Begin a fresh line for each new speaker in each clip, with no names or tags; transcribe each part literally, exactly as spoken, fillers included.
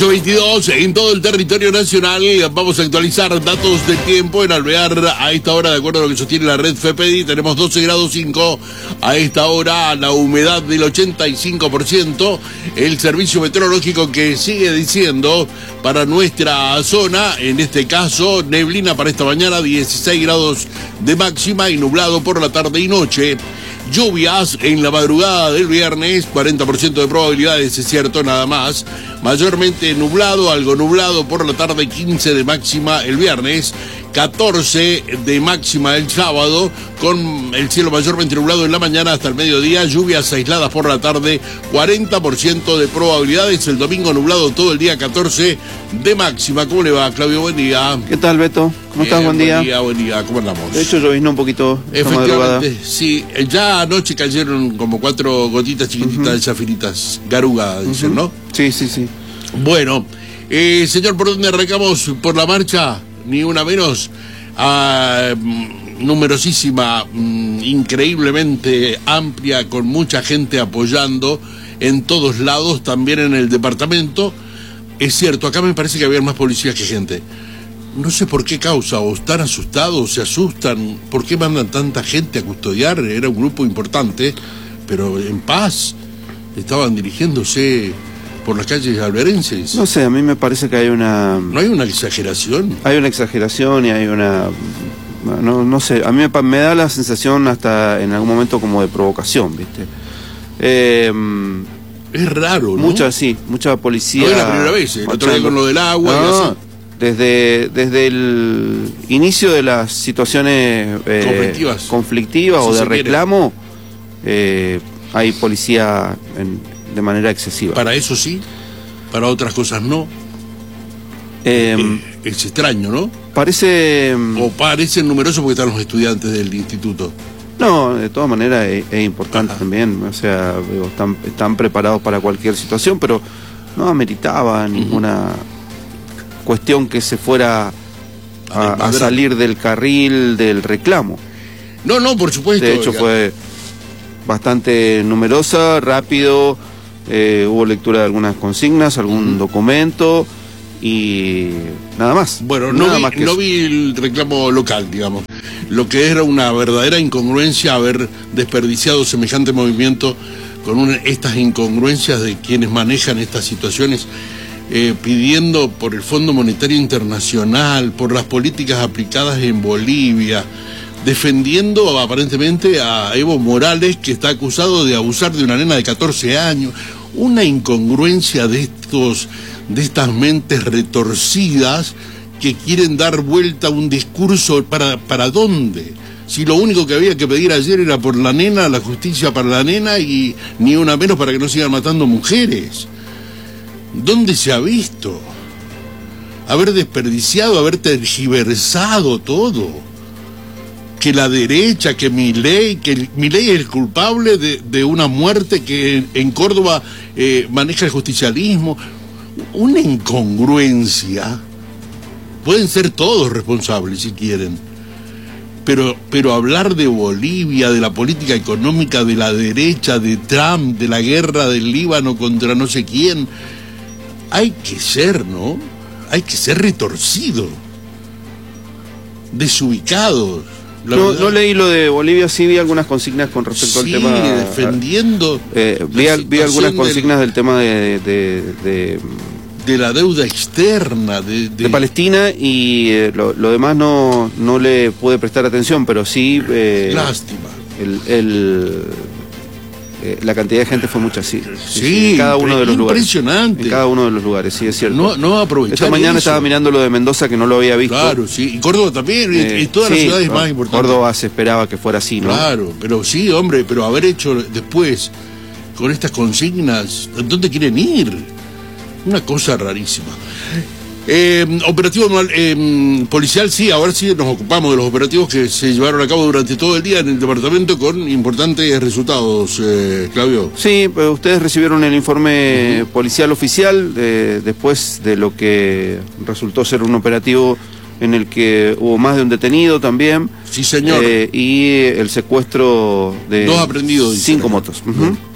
veintidós en todo el territorio nacional. Vamos a actualizar datos de tiempo en Alvear a esta hora, de acuerdo a lo que sostiene la red FEPEDI. Tenemos doce grados cinco a esta hora, la humedad del ochenta y cinco por ciento. El servicio meteorológico que sigue diciendo para nuestra zona, en este caso, neblina para esta mañana, dieciséis grados de máxima y nublado por la tarde y noche. Lluvias en la madrugada del viernes, cuarenta por ciento de probabilidades, es cierto, nada más. Mayormente nublado, algo nublado por la tarde, quince de máxima el viernes, catorce de máxima el sábado, con el cielo mayormente nublado en la mañana hasta el mediodía, lluvias aisladas por la tarde, cuarenta por ciento de probabilidades. El domingo nublado todo el día, catorce de máxima. ¿Cómo le va, Claudio? Buen día.
¿Qué tal, Beto? ¿Cómo estás? Buen día.
Buen día, buen día. ¿Cómo andamos?
De hecho, lloviznó un poquito esta madrugada.
Efectivamente, sí. Ya anoche cayeron como cuatro gotitas chiquititas uh-huh. de zafiritas. Garuga, dicen, uh-huh. ¿no?
Sí, sí, sí.
Bueno, eh, señor, ¿por dónde arrancamos? ¿Por la marcha? Ni una menos. Ah, numerosísima, mm, increíblemente amplia, con mucha gente apoyando en todos lados, también en el departamento. Es cierto, acá me parece que había más policías que gente. No sé por qué causa, o están asustados, se asustan, ¿por qué mandan tanta gente a custodiar? Era un grupo importante, pero en paz, estaban dirigiéndose por las calles alberenses.
No sé, a mí me parece que hay una...
¿No hay una exageración?
Hay una exageración y hay una... No, no sé, a mí me, me da la sensación hasta en algún momento como de provocación, ¿viste? Eh,
es raro, ¿no?
Mucha, sí, mucha policía...
No es la primera vez, el otro día con lo del agua
no,
y así.
Desde, desde el inicio de las situaciones eh,
conflictivas,
conflictivas o de reclamo, eh, hay policía en, de manera excesiva.
Para eso sí, para otras cosas no.
Eh,
eh, es extraño, ¿no?
Parece...
O parecen numerosos porque están los estudiantes del instituto.
No, de todas maneras es, es importante. Ajá. También, o sea, digo, están, están preparados para cualquier situación, pero no ameritaba ninguna... Uh-huh. cuestión que se fuera a, a salir del carril del reclamo.
No, no, por supuesto.
De hecho, ya fue bastante numerosa, rápido, eh, hubo lectura de algunas consignas, algún uh-huh. documento y nada más.
Bueno,
nada
no, vi,
más que
no vi el reclamo local, digamos. Lo que era una verdadera incongruencia haber desperdiciado semejante movimiento con una, estas incongruencias de quienes manejan estas situaciones. Eh, pidiendo por el Fondo Monetario Internacional, por las políticas aplicadas en Bolivia, defendiendo aparentemente a Evo Morales, que está acusado de abusar de una nena de catorce años. Una incongruencia de estos, de estas mentes retorcidas que quieren dar vuelta a un discurso. ¿Para, para dónde? Si lo único que había que pedir ayer era por la nena, la justicia para la nena, y ni una menos para que no sigan matando mujeres. ¿Dónde se ha visto? Haber desperdiciado, haber tergiversado todo. Que la derecha, que Milei, que Milei es el culpable de, de una muerte que en Córdoba eh, maneja el justicialismo. Una incongruencia. Pueden ser todos responsables si quieren. Pero, pero hablar de Bolivia, de la política económica de la derecha, de Trump, de la guerra del Líbano contra no sé quién... Hay que ser, ¿no? Hay que ser retorcido, desubicados.
No, no leí lo de Bolivia, sí vi algunas consignas con respecto
sí,
al tema...
defendiendo...
Eh, vi, vi algunas consignas del, del tema de... De, de,
de la deuda externa. De, de...
de Palestina y eh, lo, lo demás no, no le pude prestar atención, pero sí... Eh,
Lástima.
El... el Eh, la cantidad de gente fue mucha, sí.
Sí, sí,
en cada uno de los lugares.
Impresionante.
En cada uno de los lugares, sí, es cierto.
No, no aprovechar
Esta mañana
eso.
estaba mirando lo de Mendoza, que no lo había visto.
Claro, sí. Y Córdoba también, eh, y todas
sí,
las ciudades
no,
más importantes.
Córdoba se esperaba que fuera así, ¿no?
Claro, pero sí, hombre, pero haber hecho después, con estas consignas, ¿dónde quieren ir? Una cosa rarísima. Eh, operativo anual, eh, policial, sí, ahora sí nos ocupamos de los operativos que se llevaron a cabo durante todo el día en el departamento con importantes resultados, eh, Claudio.
Sí, pues ustedes recibieron el informe uh-huh. policial oficial eh, después de lo que resultó ser un operativo en el que hubo más de un detenido también.
Sí, señor.
Eh, y el secuestro de
dos aprendidos,
cinco motos. Uh-huh.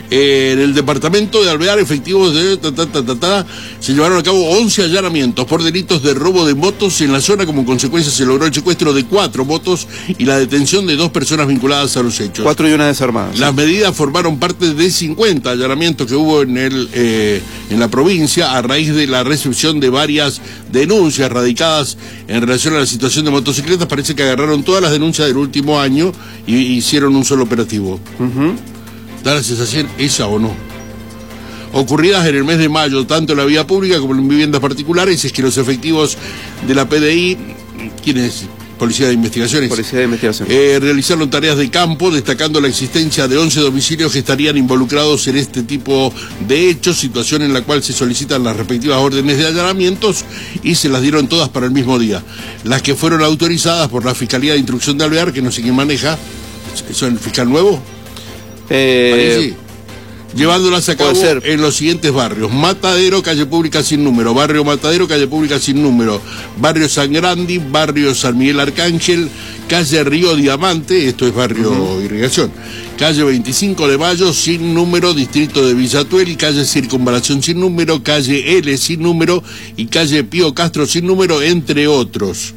Eh, en el departamento de Alvear, efectivos de ta, ta, ta, ta, ta, se llevaron a cabo once allanamientos por delitos de robo de motos en la zona. Como consecuencia se logró el secuestro de cuatro motos y la detención de dos personas vinculadas a los hechos.
Cuatro y una desarmada.
Las sí. medidas formaron parte de cincuenta allanamientos que hubo en, el, eh, en la provincia a raíz de la recepción de varias denuncias radicadas en relación a la situación de motocicletas. Parece que agarraron todas las denuncias del último año y hicieron un solo operativo. Uh-huh. ¿Da la sensación esa o no? Ocurridas en el mes de mayo, tanto en la vía pública como en viviendas particulares, es que los efectivos de la P D I, ¿quién es? Policía de Investigaciones.
Policía de Investigaciones.
Eh, realizaron tareas de campo, destacando la existencia de once domicilios que estarían involucrados en este tipo de hechos, situación en la cual se solicitan las respectivas órdenes de allanamientos y se las dieron todas para el mismo día. Las que fueron autorizadas por la Fiscalía de Instrucción de Alvear, que no sé quién maneja, ¿eso es el fiscal nuevo?
Eh...
Llevándolas a cabo en los siguientes barrios: Matadero, calle Pública sin número; barrio Matadero, calle Pública sin número; barrio San Grandi, barrio San Miguel Arcángel, calle Río Diamante, esto es barrio uh-huh. Irrigación; calle veinticinco de Mayo sin número, distrito de Villatuel; calle Circunvalación sin número; calle L sin número y calle Pío Castro sin número, entre otros.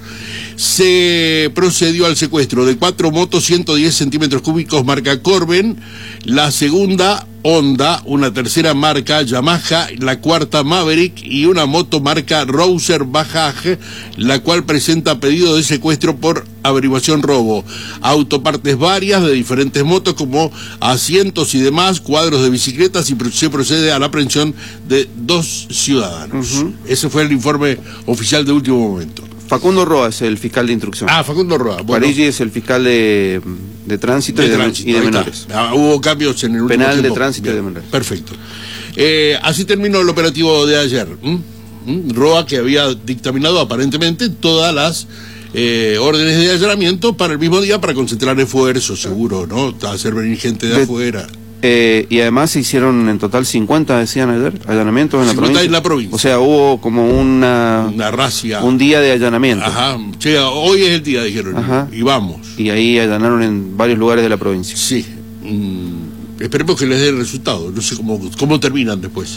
Se procedió al secuestro de cuatro motos ciento diez centímetros cúbicos marca Corben, la segunda Honda, una tercera marca Yamaha, la cuarta Maverick y una moto marca Rouser Bajaj, la cual presenta pedido de secuestro por averiguación robo. Autopartes varias de diferentes motos como asientos y demás, cuadros de bicicletas, y se procede a la aprehensión de dos ciudadanos. Uh-huh. Ese fue el informe oficial de último momento.
Facundo Roa es el fiscal de instrucción.
Ah, Facundo Roa.
Bueno. Parigi es el fiscal de, de tránsito, de y, de, tránsito y de menores.
Ah, hubo cambios en el último
Penal
tiempo.
de tránsito Bien. y de menores.
Perfecto. Eh, así terminó el operativo de ayer. ¿Mm? ¿Mm? Roa, que había dictaminado aparentemente todas las eh, órdenes de allanamiento para el mismo día, para concentrar esfuerzos, seguro, ¿no? Hacer venir gente de, de afuera.
Eh, y además se hicieron en total cincuenta, decían ayer, allanamientos en la provincia.
en la provincia.
O sea, hubo como una...
Una racia.
Un día de allanamiento.
Ajá. Che, hoy es el día, dijeron. Ajá. Y vamos.
Y ahí allanaron en varios lugares de la provincia.
Sí. Mm, esperemos que les dé el resultado. No sé cómo, cómo terminan después.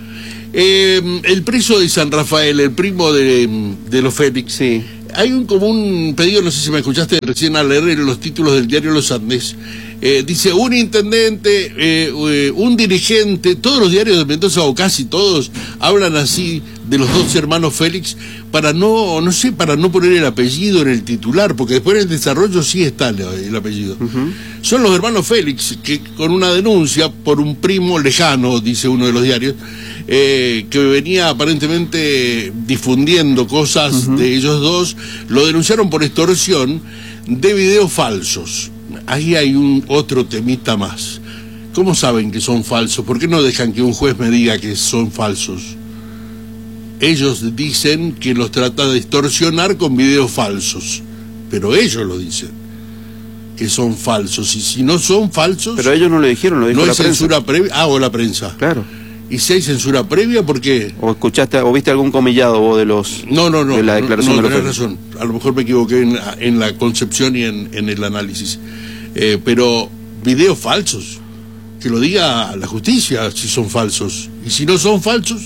Eh, el preso de San Rafael, el primo de, de los Félix.
Sí.
Hay un como un pedido, no sé si me escuchaste recién al leer los títulos del diario Los Andes. Eh, dice, un intendente, eh, eh, un dirigente, todos los diarios de Mendoza, o casi todos, hablan así de los dos hermanos Félix, para no, no sé, para no poner el apellido en el titular, porque después en el desarrollo sí está el, el apellido. Uh-huh. Son los hermanos Félix, que con una denuncia por un primo lejano, dice uno de los diarios, eh, que venía aparentemente difundiendo cosas uh-huh. de ellos dos, lo denunciaron por extorsión de videos falsos. Ahí hay un otro temita más. ¿Cómo saben que son falsos? ¿Por qué no dejan que un juez me diga que son falsos? Ellos dicen que los trata de extorsionar con videos falsos, pero ellos lo dicen, que son falsos. Y si no son falsos...
Pero ellos no lo dijeron, lo dijo
no
la
hay
prensa.
Censura previa. Ah, o la prensa.
Claro.
¿Y si hay censura previa? ¿Por qué?
¿O escuchaste, o viste algún comillado vos de los...
No, no, no.
De la declaración
no, no,
de los
tenés razón. A lo mejor me equivoqué en, en la concepción y en, en el análisis. Eh, pero videos falsos, que lo diga la justicia si son falsos. Y si no son falsos,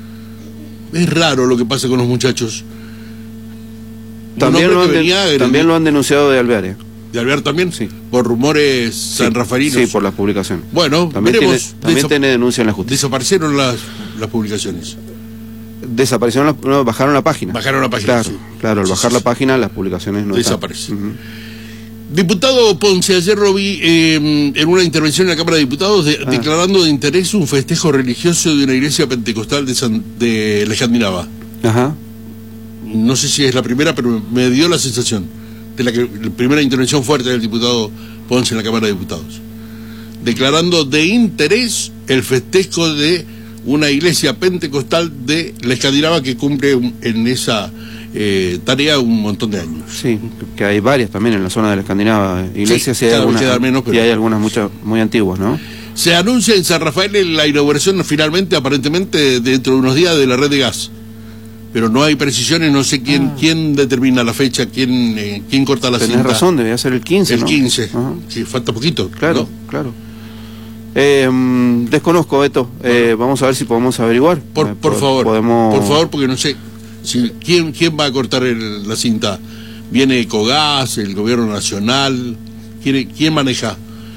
es raro lo que pasa con los muchachos.
También, lo han, de, también el, lo han denunciado de Alvear.
¿De Alvear también?
Sí.
Por rumores
sí,
sanrafaelinos.
Sí, por las publicaciones.
Bueno,
también
veremos.
Tiene, también Desap tiene denuncia en la justicia.
Desaparecieron las, las publicaciones.
Desaparecieron, la, no, bajaron la página.
Bajaron la página,
Claro,
sí.
claro, al
sí,
bajar
sí,
la
sí.
página las publicaciones no
desaparecen.
Uh-huh.
Diputado Ponce, ayer lo vi eh, en una intervención en la Cámara de Diputados de, ah. declarando de interés un festejo religioso de una iglesia pentecostal de, San, de la Escandinava.
Ajá.
No sé si es la primera, pero me dio la sensación de la, que, la primera intervención fuerte del diputado Ponce en la Cámara de Diputados. Declarando de interés el festejo de una iglesia pentecostal de la Escandinava que cumple en esa eh, tarea un montón de años.
Sí, que hay varias también en la zona de la Escandinava. Iglesias sí, y, hay algunas, menos, pero... y hay algunas muchas muy antiguas, ¿no?
Se anuncia en San Rafael la inauguración finalmente, aparentemente, dentro de unos días de la red de gas. Pero no hay precisiones, no sé quién ah. quién determina la fecha, quién eh, quién corta la cinta.
Tenés razón, debería ser el quince,
El
¿no?
quince, uh-huh. Sí, falta poquito.
Claro,
¿no?
claro. Eh, desconozco, Beto. Eh, vamos a ver si podemos averiguar.
Por,
eh,
por
po
favor,
podemos...
por favor, porque no sé si, ¿quién, quién va a cortar el, la cinta. ¿Viene Ecogás, el gobierno nacional? ¿Quién, quién maneja?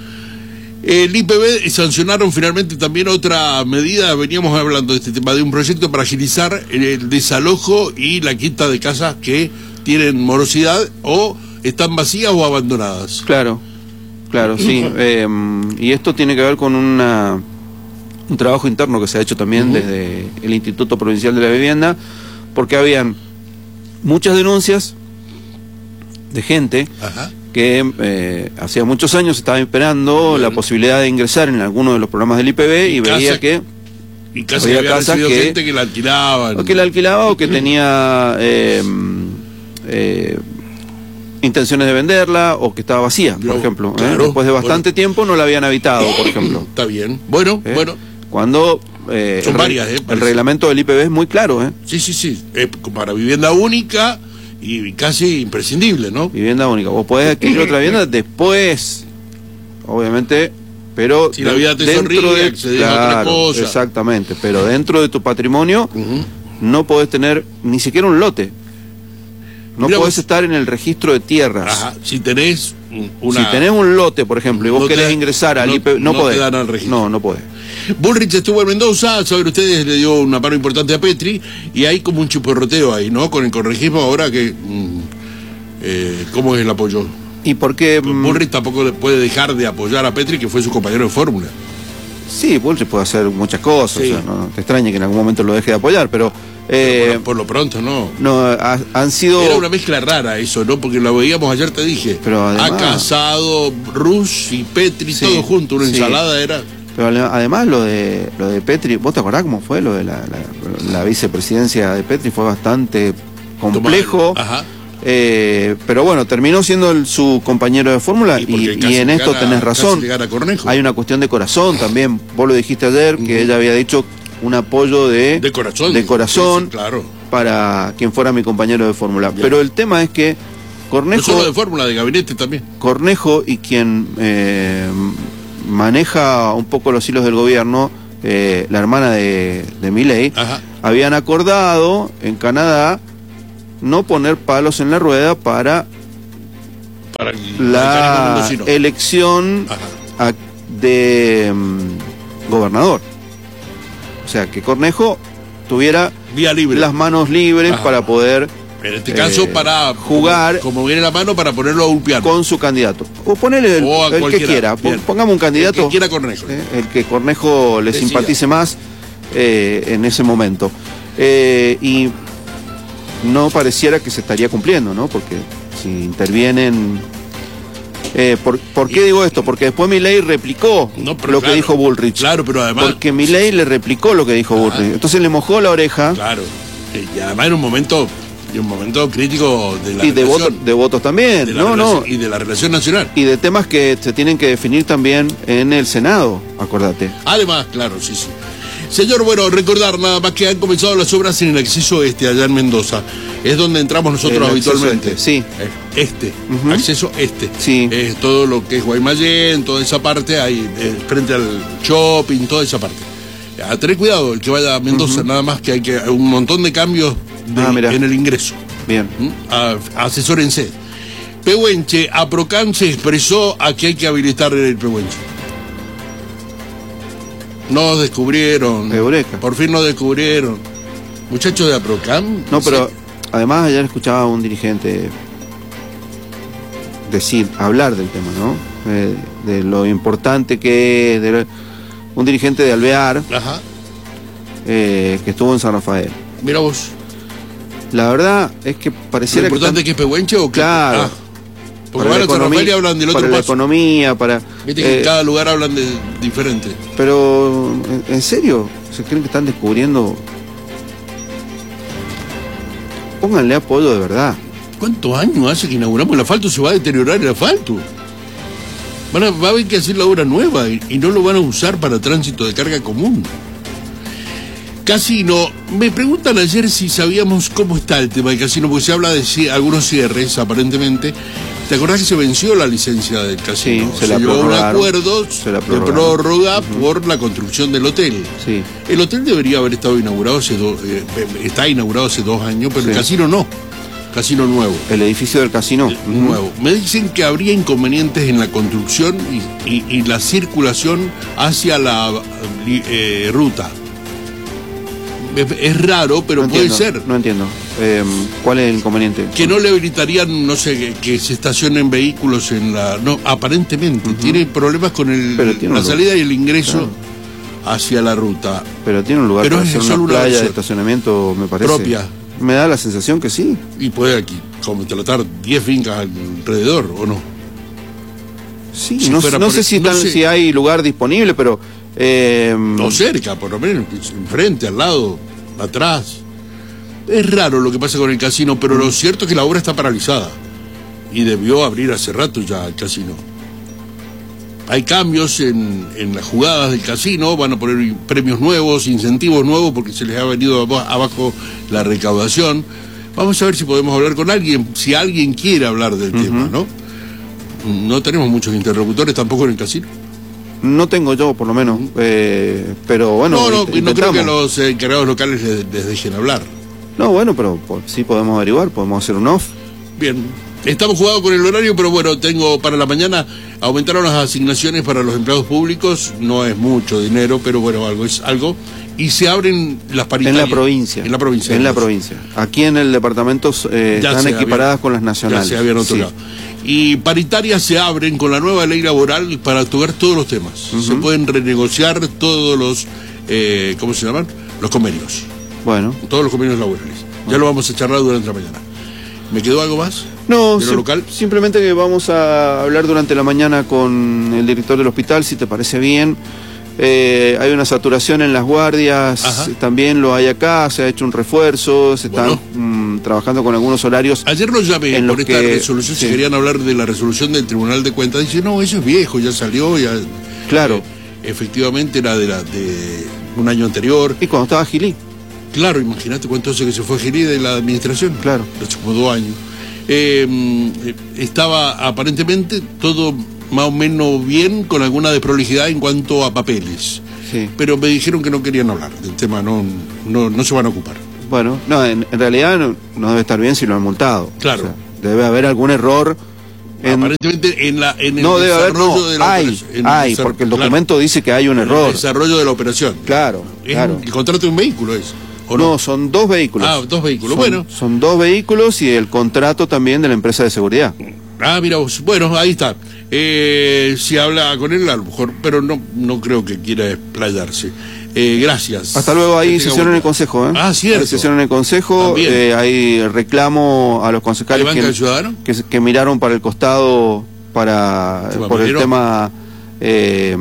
El I P B sancionaron finalmente también otra medida, veníamos hablando de este tema, de un proyecto para agilizar el desalojo y la quita de casas que tienen morosidad o están vacías o abandonadas.
Claro, claro, sí. Eh, y esto tiene que ver con una, un trabajo interno que se ha hecho también uh-huh. desde el Instituto Provincial de la Vivienda, porque habían muchas denuncias de gente Ajá. que eh, hacía muchos años estaba esperando bueno. la posibilidad de ingresar en alguno de los programas del I P B y, y veía casa, que
y casi había, había casas que, gente que la alquilaban
o que la alquilaba o que tenía eh, eh, intenciones de venderla o que estaba vacía, por Yo, ejemplo claro, ¿eh? después de bastante bueno. tiempo no la habían habitado, por ejemplo.
Está bien, bueno, ¿Eh? bueno
cuando eh,
son
el,
varias, ¿eh?
el reglamento del I P B es muy claro, ¿eh?
sí, sí, sí, es para vivienda única y casi imprescindible, ¿no?
Vivienda única. Vos podés adquirir otra vivienda después, obviamente, pero
si la vida te sonríe, de, accedes claro, a otra cosa.
Exactamente, pero dentro de tu patrimonio uh-huh. no podés tener ni siquiera un lote. No Mirá podés vos, estar en el registro de tierras.
Ajá, si tenés una...
Si tenés un lote, por ejemplo, y vos no querés da, ingresar al
no,
I P B, no,
no
podés.
Te dan al registro.
No, no podés.
Bullrich estuvo en Mendoza, saben ustedes, le dio una mano importante a Petri, y hay como un chiporroteo ahí, ¿no? Con el corregismo ahora que... Mmm, eh, ¿cómo es el apoyo?
¿Y por qué?
Bullrich tampoco puede dejar de apoyar a Petri, que fue su compañero de fórmula.
Sí, Bullrich puede hacer muchas cosas, sí. o sea, no te extrañe que en algún momento lo deje de apoyar, pero...
Eh, pero por, por lo pronto no.
No, ha, han sido...
Era una mezcla rara eso, ¿no? Porque lo veíamos ayer, te dije.
Pero además...
Ha Casado, Rus y Petri, sí, todo junto, una sí. ensalada era...
Pero además lo de lo de Petri, ¿vos te acordás cómo fue lo de la, la, la vicepresidencia de Petri? Fue bastante complejo.
Ajá.
Eh, pero bueno, terminó siendo el, su compañero de fórmula y, y, y en esto gana, tenés razón. Hay una cuestión de corazón también. Vos lo dijiste ayer, uh-huh. que ella había dicho un apoyo de,
de corazón,
de corazón
sí, sí, claro.
para quien fuera mi compañero de fórmula. Pero el tema es que Cornejo...
No solo de fórmula, de gabinete también.
Cornejo y quien eh, maneja un poco los hilos del gobierno, eh, la hermana de, de Milei, Ajá. habían acordado en Canadá no poner palos en la rueda para,
para el,
la elección a, de um, gobernador. O sea, que Cornejo tuviera
Vía libre.
las manos libres Ajá. para poder...
En este caso, eh, para
jugar...
Como, como viene la mano, para ponerlo a un piano.
Con su candidato. O ponerle el,
o
el que quiera. Bien. Pongamos un candidato...
El que quiera Cornejo.
Eh, el que Cornejo le Decida. simpatice más eh, en ese momento. Eh, y no pareciera que se estaría cumpliendo, ¿no? Porque si intervienen... Eh, ¿por, ¿Por qué digo esto? Porque después Milei replicó
no,
lo
claro,
que dijo Bullrich.
Claro, pero además...
Porque Milei le replicó lo que dijo Ajá. Bullrich. Entonces le mojó la oreja.
Claro. Y además en un momento... Y un momento crítico de la
y de, voto, de votos también,
de
no, no.
Y de la relación nacional.
Y de temas que se tienen que definir también en el Senado, acuérdate.
Además, claro, sí, sí. Señor, bueno, recordar nada más que han comenzado las obras en el acceso este, allá en Mendoza. Es donde entramos nosotros el habitualmente.
Este, sí.
Este, uh-huh. acceso este.
Sí.
Es todo lo que es Guaymallén, toda esa parte, ahí, eh, frente al shopping, toda esa parte. A tener cuidado, el que vaya a Mendoza, uh-huh. nada más que hay que un montón de cambios de, ah, en el ingreso.
Bien.
A, asesórense. Pehuenche, APROCAM se expresó a que hay que habilitar el Pehuenche. No descubrieron.
Eureka.
Por fin no descubrieron. Muchachos de APROCAM.
No, pero sí. Además ayer escuchaba a un dirigente decir, hablar del tema, ¿no? Eh, de lo importante que es, de lo, un dirigente de Alvear,
Ajá.
Eh, que estuvo en San Rafael.
Mira vos.
La verdad es que pareciera
¿Lo importante
que,
es que es Pehuenche o que...
Claro.
Ah, porque van a San Rafael y hablan del otro
para
paso.
La economía, para...
Viste que eh, en cada lugar hablan de diferente.
Pero, ¿en, en serio? ¿Se creen que están descubriendo? Pónganle apoyo de verdad.
¿Cuántos años hace que inauguramos el asfalto? Se va a deteriorar el asfalto. Van a, va a haber que hacer la obra nueva y, y no lo van a usar para tránsito de carga común. Casino, me preguntan ayer si sabíamos cómo está el tema del casino, porque se habla de ci- algunos cierres, aparentemente. ¿Te acordás que se venció la licencia del casino?
Sí, se la
llegó a un
prorrogaron.
acuerdo
Se la
de
prorrogaron.
prórroga
Ujú.
por la construcción del hotel.
Sí.
El hotel debería haber estado inaugurado hace dos, eh, está inaugurado hace dos años, pero
Sí.
el casino no. Casino nuevo.
El edificio del casino.
El nuevo. Me dicen que habría inconvenientes en la construcción y, y- y la circulación hacia la eh, ruta. Es, es raro, pero
No
puede
entiendo,
ser.
No entiendo. Eh, ¿Cuál es el inconveniente?
Que no le habilitarían, no sé, que, que se estacionen vehículos en la... No, aparentemente.
Ujú.
Tiene problemas con el,
Pero tiene
la
un
salida y el ingreso
Claro.
hacia la ruta
Pero tiene un lugar
Pero
para
es
hacer
solo
una
una
playa de
versión.
estacionamiento, me parece.
propia.
Me da la sensación que sí.
Y puede aquí como tratar diez fincas alrededor, ¿o no?
Sí,
Si
no,
fuera
no
por-
sé si,
no
están-
sé.
si hay lugar disponible, pero... eh,
No cerca, por lo menos, enfrente, al lado, atrás. Es raro lo que pasa con el casino, pero lo cierto es que la obra está paralizada. Y debió abrir hace rato ya el casino. Hay cambios en, en las jugadas del casino, van a poner premios nuevos, incentivos nuevos, porque se les ha venido aba- abajo la recaudación. Vamos a ver si podemos hablar con alguien, si alguien quiere hablar del
Ujú.
tema, ¿no? No tenemos muchos interlocutores tampoco en el casino.
no tengo yo, por lo menos. eh, pero bueno,
no, no,
int-
no creo que
intentamos.
los eh, encargados locales les, les dejen hablar.
No, bueno, pero po- sí podemos averiguar, podemos hacer un off.
Bien, estamos jugados con el horario, pero bueno, tengo para la mañana, aumentaron las asignaciones para los empleados públicos, no es mucho dinero, pero bueno, algo es algo, y se abren las
En
paritarias.
la provincia.
En la provincia.
En la
entonces.
provincia. Aquí en el departamento eh,
Ya
están
se
equiparadas
habían-
con las nacionales.
Ya se habían
Sí.
otorgado. Y paritarias se abren con la nueva ley laboral para tocar todos los temas.
Ujú.
Se pueden renegociar todos los, eh, ¿cómo se llaman? Los convenios.
Bueno.
Todos los convenios laborales. Ya lo vamos a charlar durante la mañana. ¿Me quedó algo más?
No,
¿De lo
sim-
local?
simplemente que vamos a hablar durante la mañana con el director del hospital, si te parece bien. Eh, hay una saturación en las guardias,
Ajá.
también lo hay acá, se ha hecho un refuerzo, se están mm, trabajando con algunos horarios.
Ayer lo llamé
En
por
lo
esta
que-
resolución, si
sí.
querían hablar de la resolución del Tribunal de Cuentas. Dice, no, eso es viejo, ya salió, ya...
Claro.
Eh, efectivamente era de, la, de un año anterior.
Y cuando estaba Gilí,
Claro, imagínate cuánto hace que se fue Gilí de la administración.
Claro.
Hace como dos años. Eh, eh, estaba aparentemente todo más o menos bien, con alguna desprolijidad en cuanto a papeles.
sí.
Pero me dijeron que no querían hablar del tema, no, no, no se van a ocupar.
Bueno, no, en, en realidad no, no debe estar bien si lo han multado.
Claro.
O sea, debe haber algún error. En,
Aparentemente en, la, en el
no debe haber,
desarrollo
no,
de la
hay,
operación. en el
hay,
desar-
porque el
claro,
documento dice que hay un
en
error.
el desarrollo de la operación.
Claro,
Es
claro.
el contrato de un vehículo es. ¿O
No, son dos vehículos.
Ah, dos vehículos,
Son-
bueno.
Son dos vehículos y el contrato también de la empresa de seguridad.
Ah, mira vos. Bueno, ahí está. Eh, si habla con él, a lo mejor, pero no, no creo que quiera explayarse. Eh, gracias.
Hasta luego,
Que
hay
tenga
sesión
buen
en el
día.
Consejo, ¿eh?
Ah, cierto.
Hay sesión en el Consejo,
También.
eh, hay reclamo a los
¿Hay
concejales
banca
que,
del ciudadano?
que, se- que miraron para el costado para
¿Tema
por el
minero?
tema eh,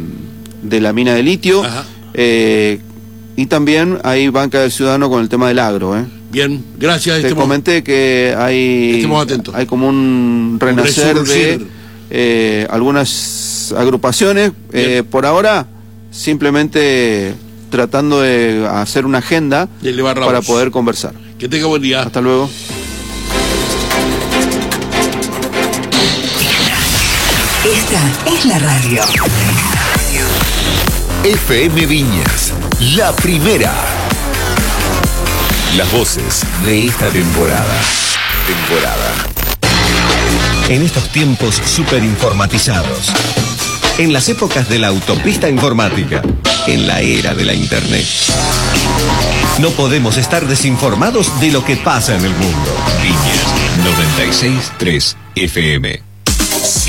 de la mina de litio.
Ajá.
Eh, y también hay banca del ciudadano con el tema del agro, ¿eh?
Bien, gracias.
Te
Estemos-
comenté que hay,
Estemos atentos.
hay como un renacer de
resurgir.
eh, algunas agrupaciones. Eh, por ahora, simplemente tratando de hacer una agenda
De elevar la
para
voz.
poder conversar.
Que tenga buen día.
Hasta luego.
Esta es la radio.
F M Viñas, la primera. Las voces de esta temporada. Temporada.
En estos tiempos súper informatizados, en las épocas de la autopista informática, en la era de la internet, no podemos estar desinformados de lo que pasa en el mundo.
Viñas noventa y seis punto tres F M.